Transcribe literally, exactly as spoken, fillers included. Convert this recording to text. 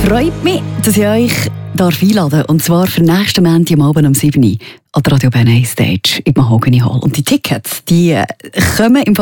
Freut mich, dass ich euch darf einladen darf. Und zwar für nächsten Montag am Abend um sieben Uhr an der Radio Bern Stage im Mahogany Hall. Und die Tickets, die kommen im